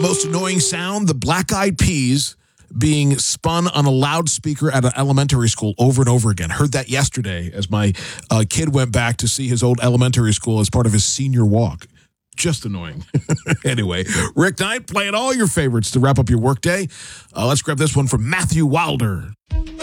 Most annoying sound, the Black Eyed Peas being spun on a loudspeaker at an elementary school over and over again. Heard that yesterday as my kid went back to see his old elementary school as part of his senior walk. Just annoying. Anyway, Rick Knight playing all your favorites to wrap up your workday. Let's grab this one from Matthew Wilder.